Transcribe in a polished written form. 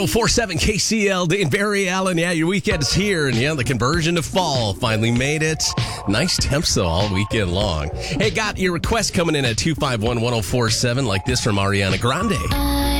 47 KCLD and Barry Allen. Yeah, your weekend is here, and the conversion to fall finally made it. Nice temps though all weekend long. Hey, got your request coming in at 251-1047 like this from Ariana Grande.